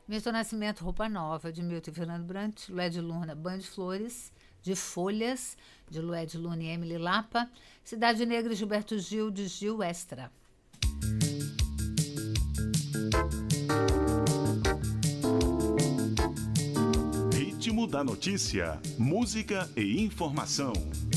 Milton Nascimento, Roupa Nova, de Milton e Fernando Brant. Lued Luna, Banho de Flores, de Folhas, de Lued Luna e Emily Lapa. Cidade Negra, Gilberto Gil, de Gil Extra. Ritmo da notícia, música e informação.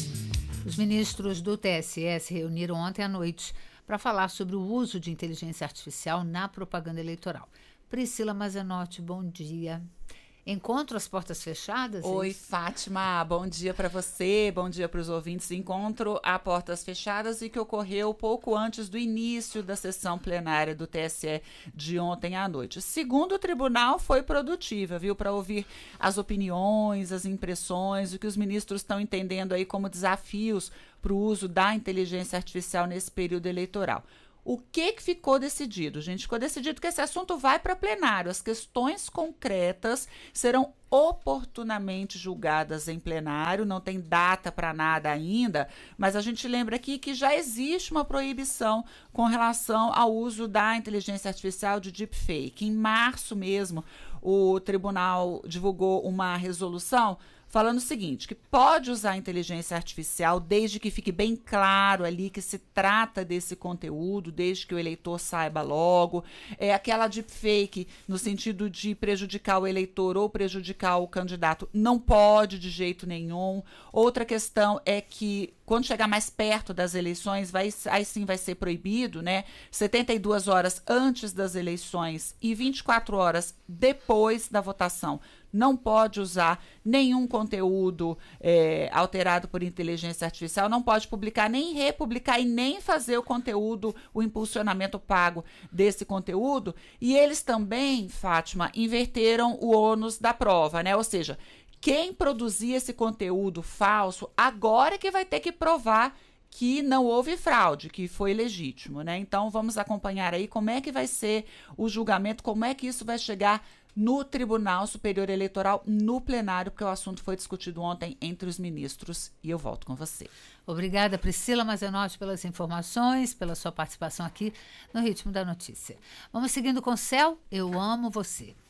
Os ministros do TSE se reuniram ontem à noite para falar sobre o uso de inteligência artificial na propaganda eleitoral. Priscila Mazenotti, bom dia. Encontro às portas fechadas? Oi, Fátima, bom dia para você, bom dia para os ouvintes. Encontro a portas fechadas e que ocorreu pouco antes do início da sessão plenária do TSE de ontem à noite. Segundo o tribunal, foi produtiva, viu, para ouvir as opiniões, as impressões, o que os ministros estão entendendo aí como desafios para o uso da inteligência artificial nesse período eleitoral. O que ficou decidido, gente? Ficou decidido que esse assunto vai para plenário. As questões concretas serão oportunamente julgadas em plenário, não tem data para nada ainda, mas a gente lembra aqui que já existe uma proibição com relação ao uso da inteligência artificial de deepfake. Em março mesmo, o tribunal divulgou uma resolução falando o seguinte, que pode usar a inteligência artificial desde que fique bem claro ali que se trata desse conteúdo, desde que o eleitor saiba logo. Aquela deepfake, no sentido de prejudicar o eleitor ou prejudicar o candidato, não pode de jeito nenhum. Outra questão é que quando chegar mais perto das eleições, aí sim vai ser proibido, né? 72 horas antes das eleições e 24 horas depois da votação. Não pode usar nenhum conteúdo alterado por inteligência artificial, não pode publicar, nem republicar e nem fazer o conteúdo, o impulsionamento pago desse conteúdo. E eles também, Fátima, inverteram o ônus da prova, né? Ou seja, quem produzir esse conteúdo falso, agora é que vai ter que provar que não houve fraude, que foi legítimo, né? Então vamos acompanhar aí como é que vai ser o julgamento, como é que isso vai chegar no Tribunal Superior Eleitoral, no plenário, porque o assunto foi discutido ontem entre os ministros. E eu volto com você. Obrigada, Priscila Mazenotti, pelas informações, pela sua participação aqui no Ritmo da Notícia. Vamos seguindo com o Céu, Eu Amo Você.